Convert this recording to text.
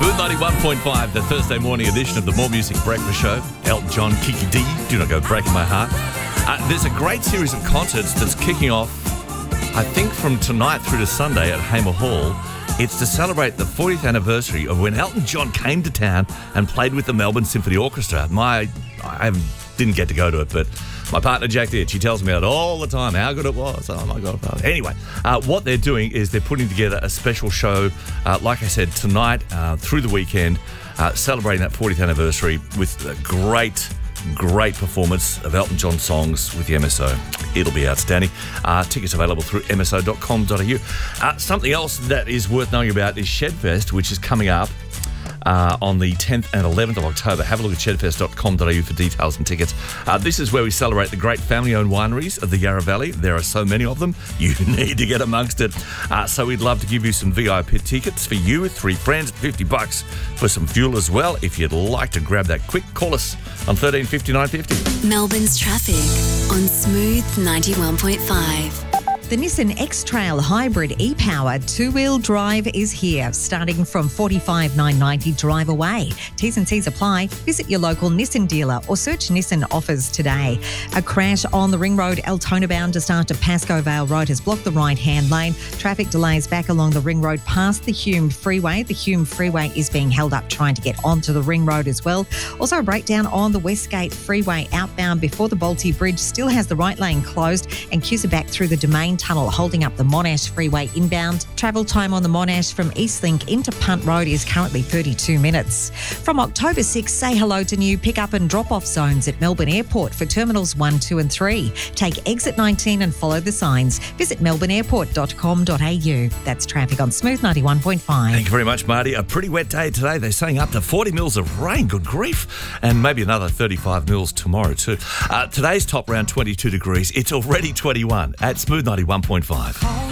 Smooth 91.5, the Thursday morning edition of the More Music Breakfast Show. Elton John, Kiki D, Do Not Go Breaking My Heart. There's a great series of concerts that's kicking off, I think, from tonight through to Sunday at Hamer Hall. It's to celebrate the 40th anniversary of when Elton John came to town and played with the Melbourne Symphony Orchestra. I didn't get to go to it, but my partner Jack did. She tells me all the time how good it was. Oh my God. Anyway, what they're doing is they're putting together a special show, like I said, tonight through the weekend, celebrating that 40th anniversary with a great performance of Elton John songs with the MSO. It'll be outstanding. Tickets available through mso.com.au. Something else that is worth knowing about is Shedfest, which is coming up on the 10th and 11th of October. Have a look at shedfest.com.au for details and tickets. This is where we celebrate the great family-owned wineries of the Yarra Valley. There are so many of them. You need to get amongst it. So we'd love to give you some VIP tickets for you, 3 friends, $50 for some fuel as well. If you'd like to grab that quick, call us on 13 59 50. Melbourne's traffic on Smooth 91.5. The Nissan X-Trail Hybrid e-Power 2-wheel drive is here, starting from $45,990 drive away. T's and C's apply. Visit your local Nissan dealer or search Nissan offers today. A crash on the Ring Road, Altona bound just after Pascoe Vale Road has blocked the right-hand lane. Traffic delays back along the Ring Road past the Hume Freeway. The Hume Freeway is being held up trying to get onto the Ring Road as well. Also a breakdown on the Westgate Freeway outbound before the Balti Bridge still has the right lane closed and queues are back through the Domain Tunnel holding up the Monash Freeway inbound. Travel time on the Monash from Eastlink into Punt Road is currently 32 minutes. From October 6, say hello to new pick-up and drop-off zones at Melbourne Airport for Terminals 1, 2 and 3. Take exit 19 and follow the signs. Visit melbourneairport.com.au. That's traffic on Smooth 91.5. Thank you very much, Marty. A pretty wet day today. They're saying up to 40 mils of rain. Good grief. And maybe another 35 mils tomorrow too. Today's top around 22 degrees. It's already 21 at Smooth 91.5.